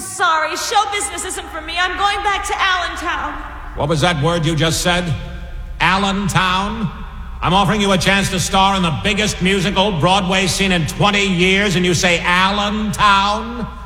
sorry. Show business isn't for me. I'm going back to Allentown. What was that word you just said? Allentown? I'm offering you a chance to star in the biggest musical Broadway seen in 20 years, and you say Allentown?